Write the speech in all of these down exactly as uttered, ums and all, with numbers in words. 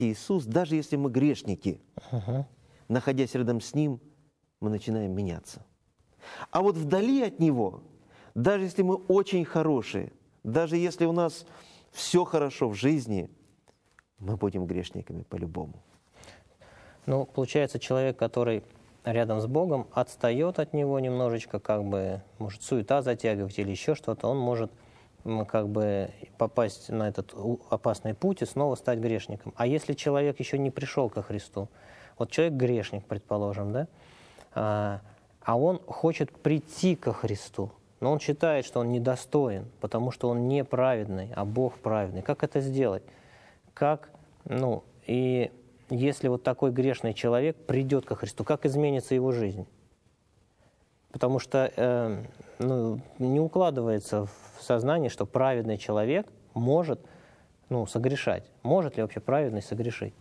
Иисус, даже если мы грешники, Угу. находясь рядом с Ним, мы начинаем меняться. А вот вдали от Него, даже если мы очень хорошие, даже если у нас все хорошо в жизни, мы будем грешниками по-любому. Ну, получается, человек, который рядом с Богом, отстает от Него немножечко, как бы, может, суета затягивать или еще что-то, он может м, как бы попасть на этот у- опасный путь и снова стать грешником. А если человек еще не пришел ко Христу, вот человек грешник, предположим, да, а, а он хочет прийти ко Христу, но он считает, что он недостоин, потому что он неправедный, а Бог праведный. Как это сделать? Как, ну, и если вот такой грешный человек придет ко Христу, как изменится его жизнь? Потому что э, ну, не укладывается в сознание, что праведный человек может ну, согрешать. Может ли вообще праведный согрешить?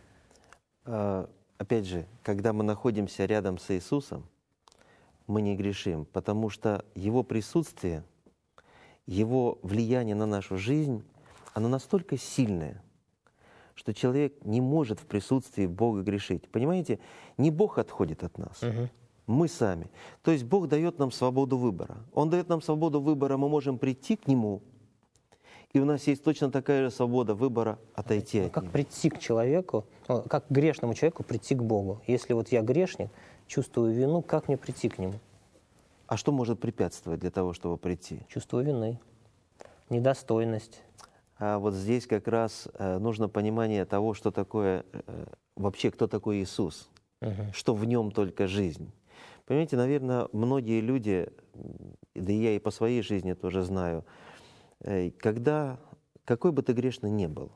А, Опять же, когда мы находимся рядом с Иисусом, мы не грешим, потому что Его присутствие, Его влияние на нашу жизнь, оно настолько сильное, что человек не может в присутствии Бога грешить. Понимаете, не Бог отходит от нас, Угу. мы сами. То есть Бог дает нам свободу выбора. Он дает нам свободу выбора, мы можем прийти к Нему, и у нас есть точно такая же свобода выбора отойти Ну, от как Него. прийти к человеку, ну, как к грешному человеку прийти к Богу? Если вот я грешник, чувствую вину, как мне прийти к Нему? А что может препятствовать для того, чтобы прийти? Чувство вины, недостойность. А вот здесь как раз э, нужно понимание того, что такое, э, вообще, кто такой Иисус, Угу. что в Нем только жизнь. Понимаете, наверное, многие люди, м, да и я и по своей жизни тоже знаю, э, когда, какой бы ты грешный ни был,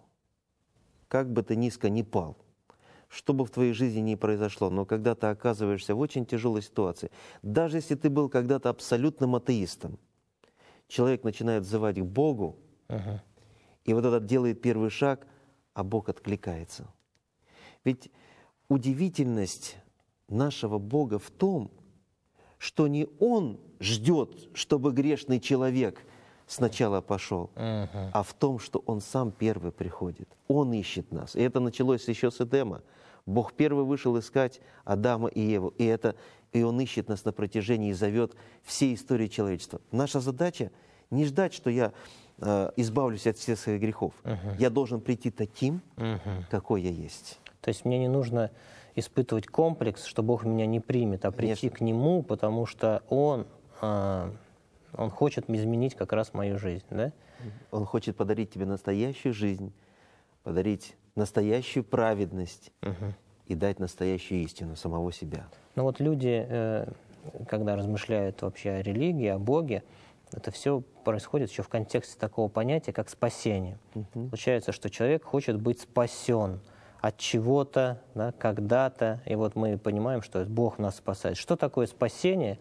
как бы ты низко ни пал, что бы в твоей жизни ни произошло, но когда ты оказываешься в очень тяжелой ситуации, даже если ты был когда-то абсолютным атеистом, человек начинает взывать к Богу, Угу. и вот этот делает первый шаг, а Бог откликается. Ведь удивительность нашего Бога в том, что не Он ждет, чтобы грешный человек сначала пошел, Угу. а в том, что Он сам первый приходит. Он ищет нас. И это началось еще с Эдема. Бог первый вышел искать Адама и Еву. И, это, и Он ищет нас на протяжении и зовет всей истории человечества. Наша задача не ждать, что я э, избавлюсь от всех своих грехов. Мгм. Я должен прийти таким, Угу. какой я есть. То есть мне не нужно испытывать комплекс, что Бог меня не примет, а прийти Конечно. к Нему, потому что Он, а, Он хочет изменить как раз мою жизнь, да? Он хочет подарить тебе настоящую жизнь, подарить настоящую праведность Мгм. и дать настоящую истину самого себя. Но вот люди, э, когда размышляют вообще о религии, о Боге, это все происходит еще в контексте такого понятия, как спасение. Мгм. Получается, что человек хочет быть спасен от чего-то, да, когда-то, и вот мы понимаем, что Бог нас спасает. Что такое спасение?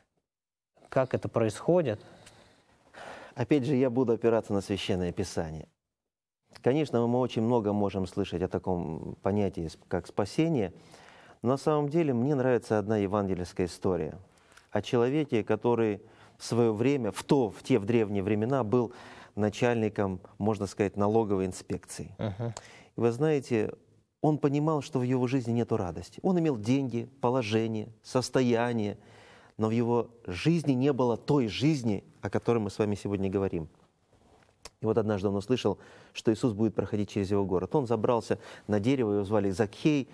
Как это происходит? Опять же, я буду опираться на Священное Писание. Конечно, мы очень много можем слышать о таком понятии, как спасение, но на самом деле мне нравится одна евангельская история о человеке, который в свое время, в, то, в те в древние времена, был начальником, можно сказать, налоговой инспекции. Мгм. И вы знаете, он понимал, что в его жизни нет радости. Он имел деньги, положение, состояние, но в его жизни не было той жизни, о которой мы с вами сегодня говорим. И вот однажды он услышал, что Иисус будет проходить через его город. Он забрался на дерево, его звали Закхей,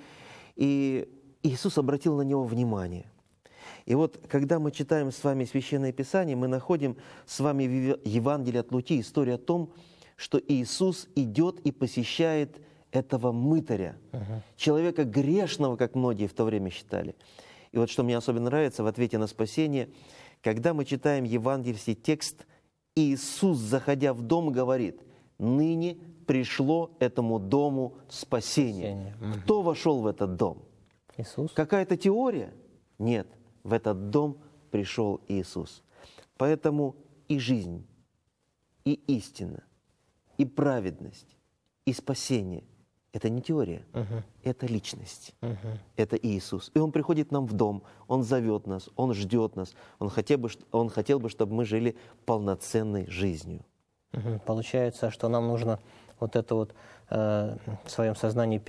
и Иисус обратил на него внимание. И вот, когда мы читаем с вами Священное Писание, мы находим с вами в Евангелии от Луки историю о том, что Иисус идет и посещает этого мытаря, Мгм. человека грешного, как многие в то время считали. И вот что мне особенно нравится в ответе на спасение, когда мы читаем евангельский текст, Иисус, заходя в дом, говорит: «Ныне пришло этому дому спасение». Спасение. Мгм. Кто вошел в этот дом? Иисус? Какая-то теория? Нет, в этот дом пришел Иисус. Поэтому и жизнь, и истина, и праведность, и спасение – это не теория, Мгм. это личность. Мгм. Это Иисус. И Он приходит нам в дом, Он зовет нас, Он ждет нас, Он хотел бы, Он хотел бы, чтобы мы жили полноценной жизнью. Мгм. Получается, что нам нужно вот это вот э, в своем сознании